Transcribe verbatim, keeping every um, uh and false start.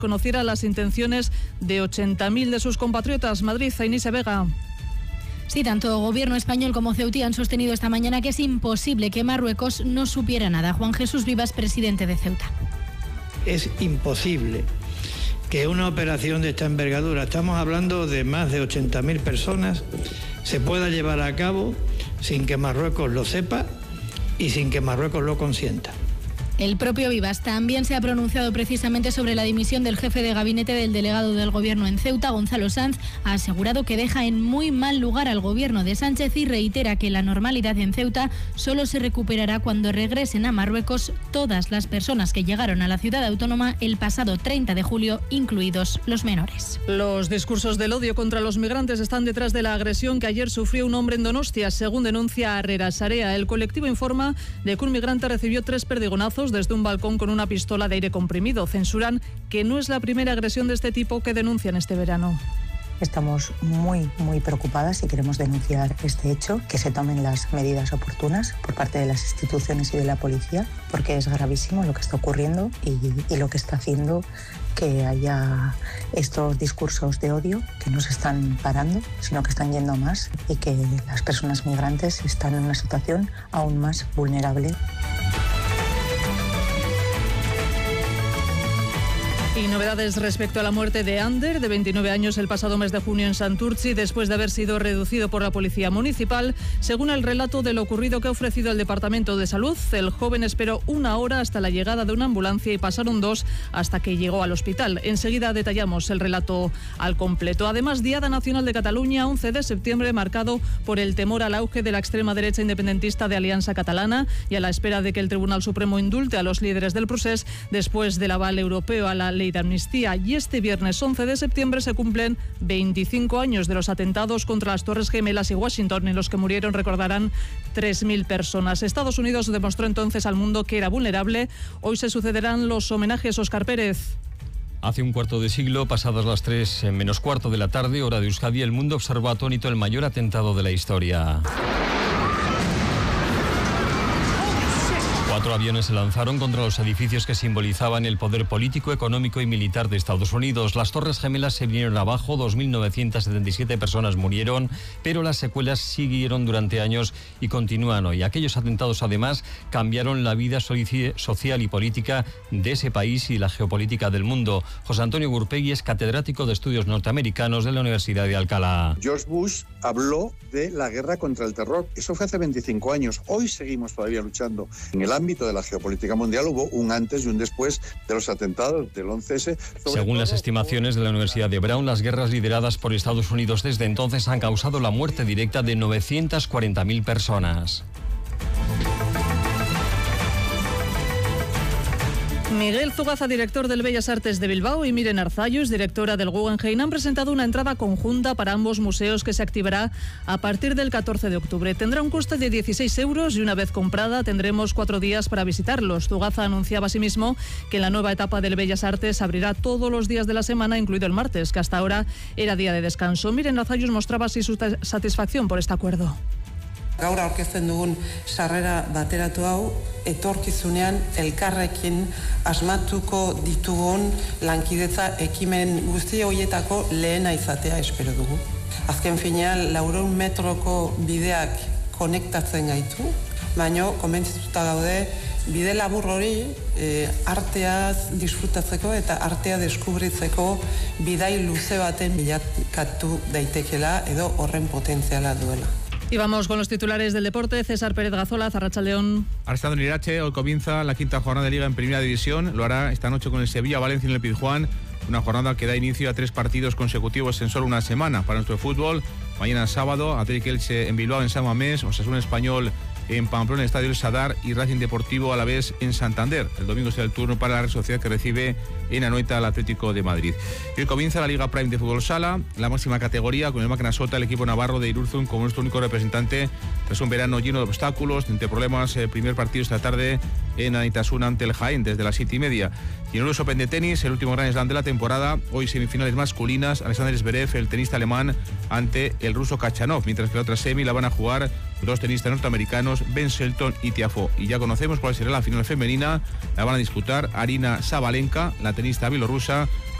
conociera las intenciones de ochenta mil de sus compatriotas. Madrid, Ainise Vega. Sí, tanto Gobierno español como Ceuta han sostenido esta mañana que es imposible que Marruecos no supiera nada. Juan Jesús Vivas, presidente de Ceuta. Es imposible que una operación de esta envergadura, estamos hablando de más de ochenta mil personas, se pueda llevar a cabo sin que Marruecos lo sepa y sin que Marruecos lo consienta. El propio Vivas también se ha pronunciado precisamente sobre la dimisión del jefe de gabinete del delegado del Gobierno en Ceuta, Gonzalo Sanz. Ha asegurado que deja en muy mal lugar al Gobierno de Sánchez y reitera que la normalidad en Ceuta solo se recuperará cuando regresen a Marruecos todas las personas que llegaron a la ciudad autónoma el pasado treinta de julio, incluidos los menores. Los discursos del odio contra los migrantes están detrás de la agresión que ayer sufrió un hombre en Donostia, según denuncia Arrera Sarea. El colectivo informa de que un migrante recibió tres perdigonazos desde un balcón con una pistola de aire comprimido. Censuran que no es la primera agresión de este tipo que denuncian este verano. Estamos muy, muy preocupadas y queremos denunciar este hecho, que se tomen las medidas oportunas por parte de las instituciones y de la policía, porque es gravísimo lo que está ocurriendo y, y lo que está haciendo que haya estos discursos de odio que no se están parando, sino que están yendo a más y que las personas migrantes están en una situación aún más vulnerable. Y novedades respecto a la muerte de Ander, de veintinueve años, el pasado mes de junio en Santurtzi, después de haber sido reducido por la policía municipal. Según el relato de lo ocurrido que ha ofrecido el Departamento de Salud, el joven esperó una hora hasta la llegada de una ambulancia y pasaron dos hasta que llegó al hospital. Enseguida detallamos el relato al completo. Además, Diada Nacional de Cataluña, once de septiembre, marcado por el temor al auge de la extrema derecha independentista de Aliança Catalana y a la espera de que el Tribunal Supremo indulte a los líderes del procés después del aval europeo a la ley de amnistía. Y este viernes once de septiembre se cumplen veinticinco años de los atentados contra las Torres Gemelas y Washington, en los que murieron, recordarán, tres mil personas. Estados Unidos demostró entonces al mundo que era vulnerable. Hoy se sucederán los homenajes. Óscar Pérez. Hace un cuarto de siglo, pasadas las tres menos cuarto de la tarde, hora de Euskadi, el mundo observó atónito el mayor atentado de la historia. Cuatro aviones se lanzaron contra los edificios que simbolizaban el poder político, económico y militar de Estados Unidos. Las Torres Gemelas se vinieron abajo, dos mil novecientas setenta y siete personas murieron, pero las secuelas siguieron durante años y continúan hoy. Aquellos atentados, además, cambiaron la vida social y política de ese país y la geopolítica del mundo. José Antonio Gurpegui es catedrático de Estudios Norteamericanos de la Universidad de Alcalá. George Bush habló de la guerra contra el terror. Eso fue hace veinticinco años. Hoy seguimos todavía luchando. En el ámbito de la geopolítica mundial hubo un antes y un después de los atentados del once ese. Según las estimaciones de la Universidad de Brown, las guerras lideradas por Estados Unidos desde entonces han causado la muerte directa de novecientas cuarenta mil personas. Miguel Zugaza, director del Bellas Artes de Bilbao, y Miren Arzayus, directora del Guggenheim, han presentado una entrada conjunta para ambos museos que se activará a partir del catorce de octubre. Tendrá un coste de dieciséis euros y una vez comprada tendremos cuatro días para visitarlos. Zugaza anunciaba asimismo que en la nueva etapa del Bellas Artes abrirá todos los días de la semana, incluido el martes, que hasta ahora era día de descanso. Miren Arzayus mostraba así su satisfacción por este acuerdo. Gaur aurkezten dugun sarrera bateratu hau, etorkizunean elkarrekin asmatuko ditugun lankidetza ekimen guzti horietako lehena izatea espero dugu. Azken finean, laurehun metroko bideak konektatzen gaitu, baina konbentzituta gaude bide labur hori e, arteaz disfrutatzeko eta artea deskubritzeko bidai luze baten bilakatu daitekela edo horren potentziala duela. Y vamos con los titulares del deporte. César Pérez Gazola, Arratsaldeon. Arrestado en Irache, hoy comienza la quinta jornada de Liga en Primera División. Lo hará esta noche con el Sevilla Valencia en el Pizjuán. Una jornada que da inicio a tres partidos consecutivos en solo una semana para nuestro fútbol. Mañana sábado, Athletic Elche en Bilbao, en San Mamés, Osasuna Español en Pamplona, Estadio El Sadar, y Racing Deportivo Alavés en Santander. El domingo será el turno para la Real Sociedad, que recibe en Anoeta al Atlético de Madrid. Y hoy comienza la Liga Prime de Fútbol Sala, la máxima categoría, con el Máquina Sota, el equipo navarro de Irurzun como nuestro único representante tras un verano lleno de obstáculos. Entre problemas, el primer partido esta tarde en Anaitasuna ante el Jaén desde las siete y media. Y en el U S Open de tenis, el último Grand Slam de la temporada, hoy semifinales masculinas, Alexander Zverev, el tenista alemán, ante el ruso Kachanov, mientras que la otra semi la van a jugar dos tenistas norteamericanos, Ben Shelton y Tiafoe. Y ya conocemos cuál será la final femenina, la van a disputar Arina Sabalenka, la tenista bielorrusa,